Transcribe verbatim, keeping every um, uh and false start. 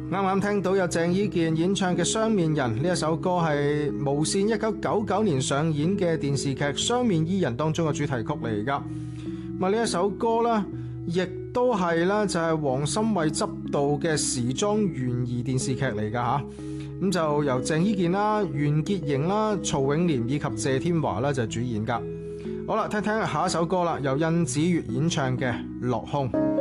啱啱聽到有鄭伊健演唱嘅《雙面人》呢一首歌，係無綫一九九九年上演嘅電視劇《雙面伊人》當中嘅主題曲嚟噶。咁啊呢一首歌呢，亦都係咧就係黃心慧執導嘅時裝懸疑電視劇嚟噶吓。咁就由鄭伊健啦、袁潔瑩啦、曹永廉以及謝天華啦就主演噶。好啦，聽聽下一首歌啦，由甄子越演唱嘅《落空》。